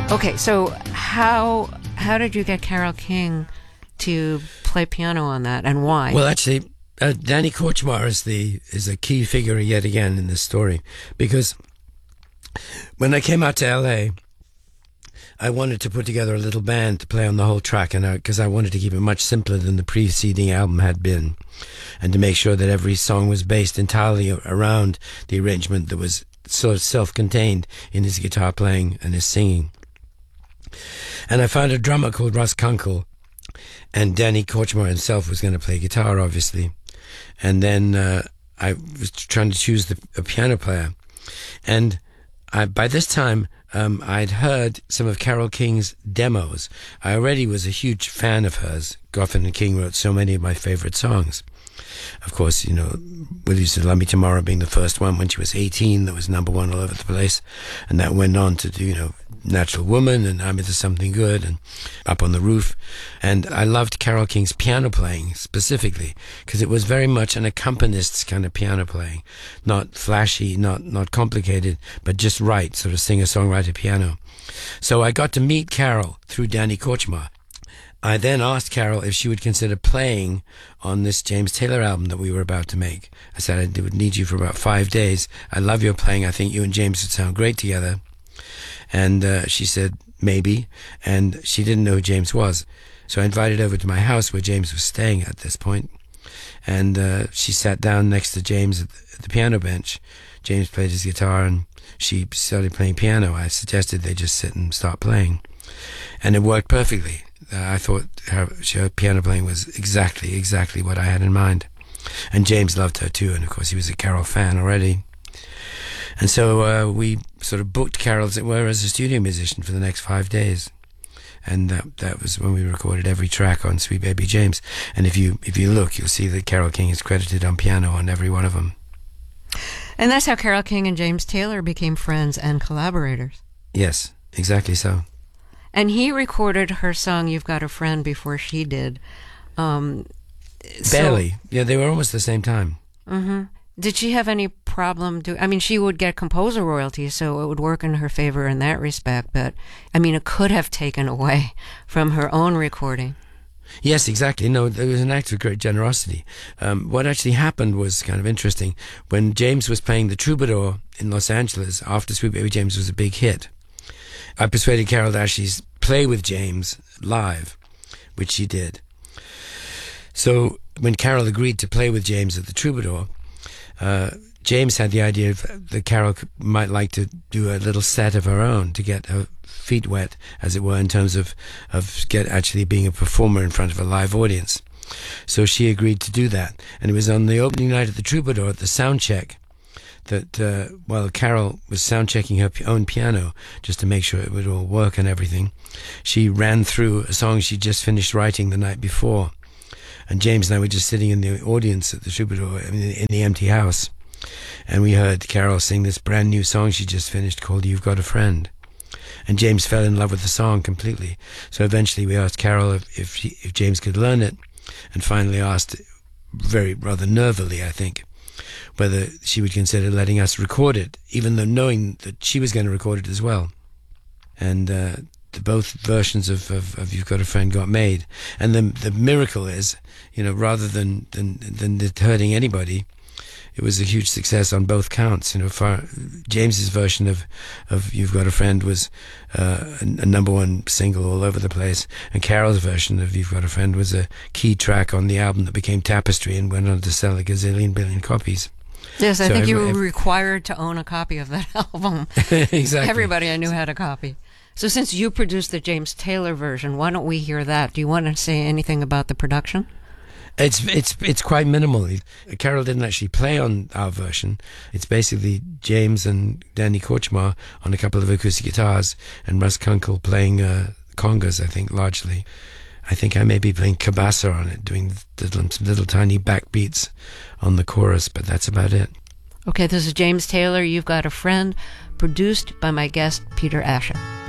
Okay, so how did you get Carole King to play piano on that, and why? Well, actually, Danny Korchmar is a key figure yet again in this story, because when I came out to LA, I wanted to put together a little band to play on the whole track, and because I wanted to keep it much simpler than the preceding album had been, and to make sure that every song was based entirely around the arrangement that was sort of self-contained in his guitar playing and his singing. And I found a drummer called Russ Kunkel, and Danny Korchmar himself was going to play guitar, obviously. And then I was trying to choose a piano player, and by this time, I'd heard some of Carole King's demos. I already was a huge fan of hers. Goffin and King wrote so many of my favorite songs. Of course, you know, Will You Still Love Me Tomorrow being the first one when she was 18, that was number one all over the place. And that went on to do, you know, Natural Woman and I'm Into Something Good and Up on the Roof. And I loved Carole King's piano playing specifically because it was very much an accompanist's kind of piano playing. Not flashy, not complicated, but just right, sort of singer-songwriter piano. So I got to meet Carole through Danny Korchmar. I then asked Carole if she would consider playing on this James Taylor album that we were about to make. I said I would need you for about 5 days. I love your playing. I think you and James would sound great together. And she said, maybe. And she didn't know who James was. So I invited her over to my house where James was staying at this point. And she sat down next to James at the piano bench. James played his guitar and she started playing piano. I suggested they just sit and start playing. And it worked perfectly. I thought her piano playing was exactly what I had in mind. And James loved her too, and of course he was a Carole fan already. And so we sort of booked Carole, as it were, as a studio musician for the next 5 days. And that was when we recorded every track on Sweet Baby James. And if you look, you'll see that Carole King is credited on piano on every one of them. And that's how Carole King and James Taylor became friends and collaborators. Yes, exactly so. And he recorded her song "You've Got a Friend" before she did. Barely. Yeah, they were almost the same time. Mm-hmm. Did she have any problem I mean, she would get composer royalties, so it would work in her favor in that respect, but, I mean, it could have taken away from her own recording. Yes, exactly. No, it was an act of great generosity. What actually happened was kind of interesting. When James was playing the Troubadour in Los Angeles, after Sweet Baby James was a big hit, I persuaded Carole to actually play with James live, which she did. So when Carole agreed to play with James at the Troubadour, James had the idea that Carole might like to do a little set of her own to get her feet wet, as it were, in terms of actually being a performer in front of a live audience. So she agreed to do that. And it was on the opening night of the Troubadour at the sound check that while Carole was sound checking her own piano just to make sure it would all work and everything, she ran through a song she just finished writing the night before. And James and I were just sitting in the audience at the Troubadour, in the empty house. And we heard Carole sing this brand new song she just finished called "You've Got a Friend." And James fell in love with the song completely. So eventually we asked Carole if James could learn it, and finally asked, rather nervily, I think, whether she would consider letting us record it, even though knowing that she was going to record it as well. And both versions of "You've Got a Friend" got made. And the miracle is, you know, rather than it hurting anybody, it was a huge success on both counts. You know, James's version of "You've Got a Friend" was a number one single all over the place, and Carole's version of "You've Got a Friend" was a key track on the album that became Tapestry and went on to sell a gazillion billion copies. Yes, I think you were required to own a copy of that album. Exactly. Everybody I knew had a copy. So since you produced the James Taylor version, why don't we hear that? Do you want to say anything about the production? It's quite minimal. Carole didn't actually play on our version. It's basically James and Danny Korchmar on a couple of acoustic guitars and Russ Kunkel playing congas, I think, largely. I think I may be playing cabasa on it, doing some little tiny backbeats on the chorus, but that's about it. Okay, this is James Taylor, "You've Got a Friend," produced by my guest, Peter Asher.